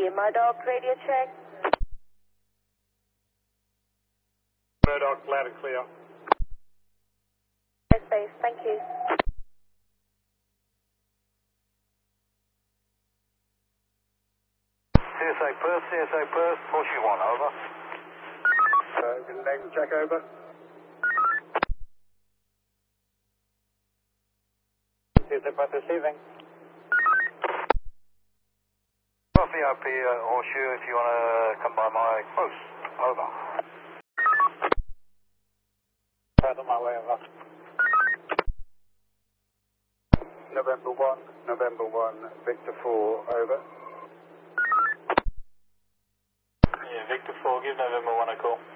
Whiskey, Murdoch, radio check. Murdoch, loud and clear. Space, thank you. CSA Perth, Horseshoe 1, over. Name check, over. CSA Perth receiving. VOP Horseshoe, if you want to come by my post, over. Perth on my way, over. November 1, Victor 4, over. Yeah, Victor 4, give November 1 a call.